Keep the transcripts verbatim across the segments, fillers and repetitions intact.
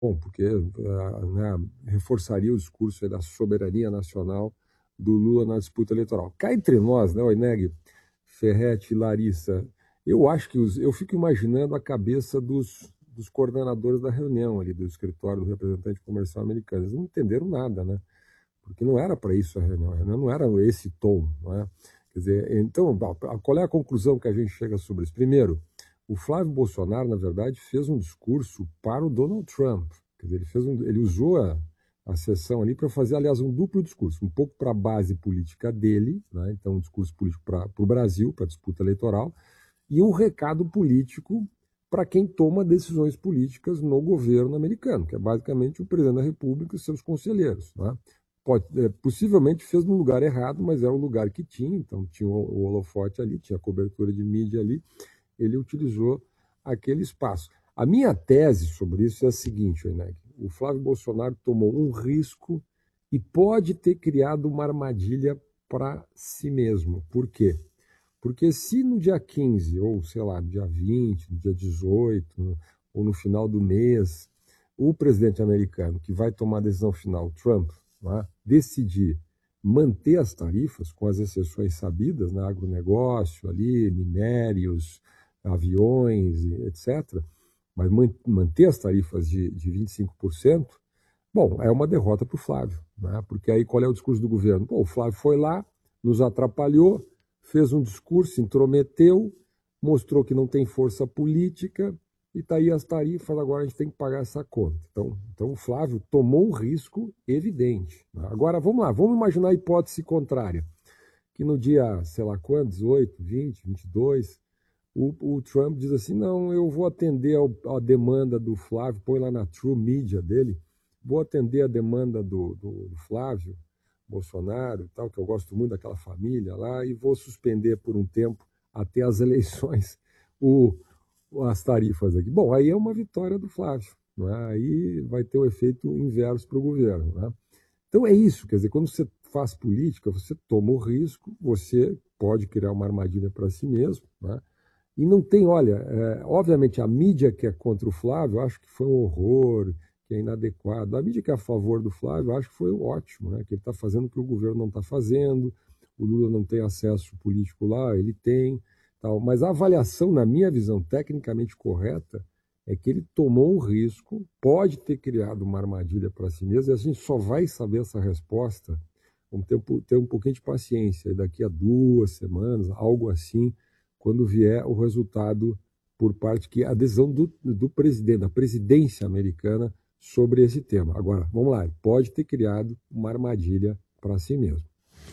bom, porque uh, né, reforçaria o discurso aí da soberania nacional do Lula na disputa eleitoral. Cá entre nós, né, Oineg, Ferretti e Larissa, eu acho que os, eu fico imaginando a cabeça dos, dos coordenadores da reunião ali do escritório do representante comercial americano. Eles não entenderam nada, né? Porque não era para isso a reunião, a reunião não era esse tom, não é? Quer dizer, então, qual é a conclusão que a gente chega sobre isso? Primeiro, o Flávio Bolsonaro, na verdade, fez um discurso para o Donald Trump. Quer dizer, ele, fez um, ele usou a, a sessão ali para fazer, aliás, um duplo discurso, um pouco para a base política dele, né? Então um discurso político para o Brasil, para a disputa eleitoral, e um recado político para quem toma decisões políticas no governo americano, que é basicamente o presidente da República e seus conselheiros, né? Pode, é, possivelmente fez no lugar errado, mas era o lugar que tinha, então tinha o, o holofote ali, tinha a cobertura de mídia ali, ele utilizou aquele espaço. A minha tese sobre isso é a seguinte, Oineg, o Flávio Bolsonaro tomou um risco e pode ter criado uma armadilha para si mesmo. Por quê? Porque se no dia quinze, ou sei lá, no dia vinte, no dia dezoito, ou no final do mês, o presidente americano, que vai tomar a decisão final, Trump, né, decidir manter as tarifas, com as exceções sabidas, né, agronegócio ali, minérios, aviões, etcétera, mas manter as tarifas de, de vinte e cinco por cento, bom, é uma derrota para o Flávio, né, porque aí qual é o discurso do governo? Bom, o Flávio foi lá, nos atrapalhou, fez um discurso, intrometeu, mostrou que não tem força política, e está aí as tarifas, agora a gente tem que pagar essa conta. Então, então o Flávio tomou um risco evidente. Agora, vamos lá, vamos imaginar a hipótese contrária, que no dia, sei lá quando, dezoito, vinte, vinte e dois, o, o Trump diz assim, não, eu vou atender a demanda do Flávio, põe lá na True Media dele, vou atender a demanda do, do, do Flávio Bolsonaro, tal, que eu gosto muito daquela família lá, e vou suspender por um tempo, até as eleições, o as tarifas aqui. Bom, aí é uma vitória do Flávio, não é? Aí vai ter o efeito inverso para o governo, né? Então é isso, quer dizer, quando você faz política, você toma o risco, você pode criar uma armadilha para si mesmo, né? E não tem, olha, é, obviamente a mídia que é contra o Flávio, eu acho que foi um horror, que é inadequado. A mídia que é a favor do Flávio, eu acho que foi ótimo, né? Que ele está fazendo o que o governo não está fazendo, o Lula não tem acesso político lá, ele tem. Tal. Mas a avaliação, na minha visão, tecnicamente correta, é que ele tomou um risco, pode ter criado uma armadilha para si mesmo, e a gente só vai saber essa resposta, vamos ter, ter um pouquinho de paciência, daqui a duas semanas, algo assim, quando vier o resultado por parte que a decisão do, do presidente, da presidência americana sobre esse tema. Agora, vamos lá, ele pode ter criado uma armadilha para si mesmo.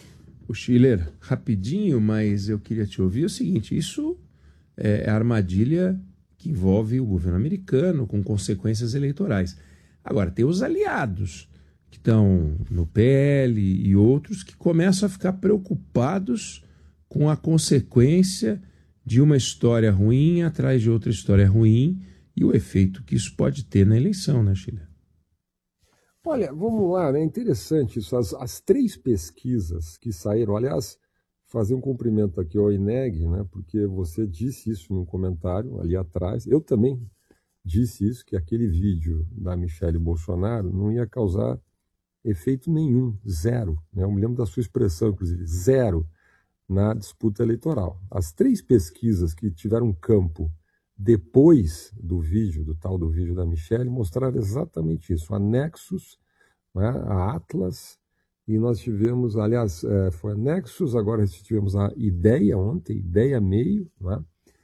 O Schiller, rapidinho, mas eu queria te ouvir o seguinte, isso é armadilha que envolve o governo americano com consequências eleitorais. Agora, tem os aliados que estão no P L e outros que começam a ficar preocupados com a consequência de uma história ruim atrás de outra história ruim e o efeito que isso pode ter na eleição, né, Schiller? Olha, vamos lá, né? É interessante isso. As, as três pesquisas que saíram, aliás, fazer um cumprimento aqui ao Oineg, né? Porque você disse isso num comentário ali atrás. Eu também disse isso, que aquele vídeo da Michelle Bolsonaro não ia causar efeito nenhum, zero. Né? Eu me lembro da sua expressão, inclusive, zero na disputa eleitoral. As três pesquisas que tiveram campo depois do vídeo, do tal do vídeo da Michelle, mostraram exatamente isso. A Nexus, né, a Atlas, e nós tivemos, aliás, é, foi a Nexus, agora tivemos a Ideia ontem, Ideia Meio, né,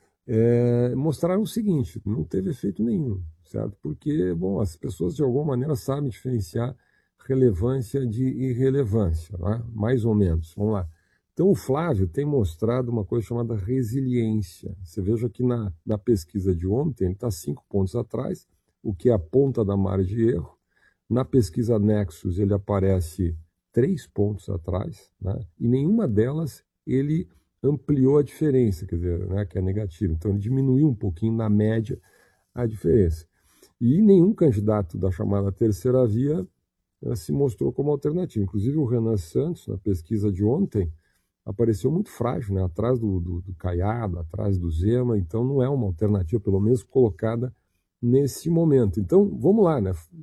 é, mostraram o seguinte, não teve efeito nenhum, certo? Porque, bom, as pessoas de alguma maneira sabem diferenciar relevância de irrelevância, né? Mais ou menos, vamos lá. Então, o Flávio tem mostrado uma coisa chamada resiliência. Você veja que na, na pesquisa de ontem, ele está cinco pontos atrás, o que é a ponta da margem de erro. Na pesquisa Nexus, ele aparece três pontos atrás, né? E nenhuma delas ele ampliou a diferença, quer dizer, né, que é negativa. Então, ele diminuiu um pouquinho, na média, a diferença. E nenhum candidato da chamada terceira via se mostrou como alternativa. Inclusive, o Renan Santos, na pesquisa de ontem, apareceu muito frágil, né? Atrás do, do, do Caiado, atrás do Zema, então não é uma alternativa, pelo menos colocada nesse momento. Então, vamos lá, né?